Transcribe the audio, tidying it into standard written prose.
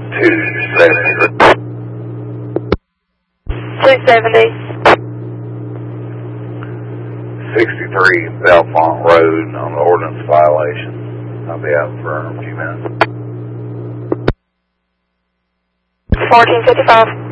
270. 63 Belfont Road on the ordinance violation. I'll be out for a few minutes. 1455.